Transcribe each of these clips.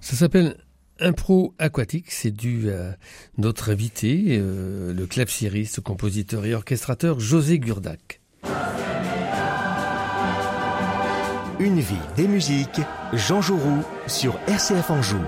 Ça s'appelle Impro aquatique, c'est dû à notre invité, le clavecieriste, compositeur et orchestrateur José Gurdac. Une vie, des musiques, Jean Jouroux sur RCF Anjou.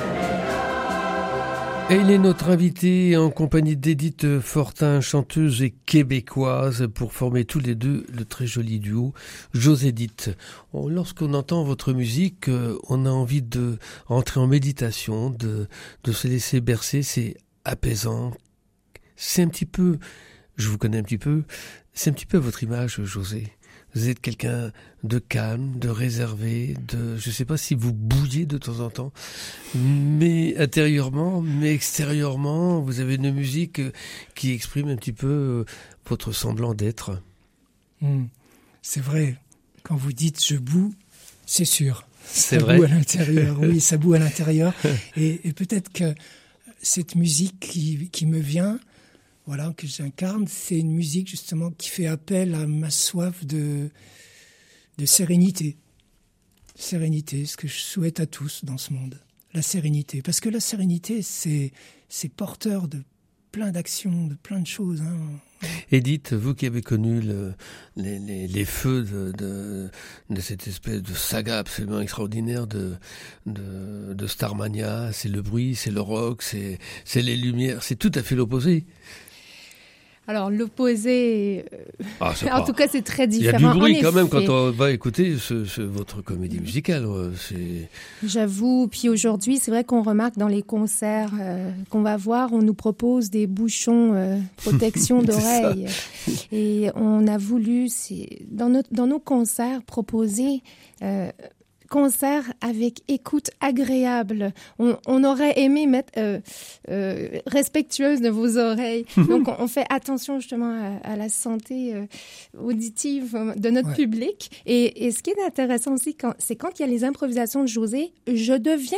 Et il est notre invité en compagnie d'Edith Fortin, chanteuse et québécoise, pour former tous les deux le très joli duo Josédith. Lorsqu'on entend votre musique, on a envie de rentrer en méditation, de se laisser bercer, c'est apaisant. C'est un petit peu, je vous connais un petit peu, c'est un petit peu votre image, José. Vous êtes quelqu'un de calme, de réservé, je ne sais pas si vous bouillez de temps en temps, mais intérieurement, mais extérieurement, vous avez une musique qui exprime un petit peu votre semblant d'être. C'est vrai, quand vous dites « je boue », c'est sûr. C'est ça vrai. Boue à l'intérieur, oui, ça boue à l'intérieur. Et peut-être que cette musique qui me vient, voilà, que j'incarne, c'est une musique justement qui fait appel à ma soif de sérénité. Sérénité, ce que je souhaite à tous dans ce monde. La sérénité. Parce que la sérénité, c'est porteur de plein d'actions, de plein de choses. Edith, vous qui avez connu les feux de cette espèce de saga absolument extraordinaire de Starmania, c'est le bruit, c'est le rock, c'est les lumières, c'est tout à fait l'opposé. Alors, l'opposé, en tout cas, c'est très différent. Il y a du bruit quand même quand on va écouter votre comédie musicale. J'avoue, puis aujourd'hui, c'est vrai qu'on remarque dans les concerts qu'on va voir, on nous propose des bouchons protection d'oreilles. Et on a voulu, dans nos concerts, proposer... concert avec écoute agréable. On aurait aimé mettre respectueuse de vos oreilles. Donc, on fait attention justement à la santé auditive de notre public. Et ce qui est intéressant aussi, c'est quand il y a les improvisations de José, je deviens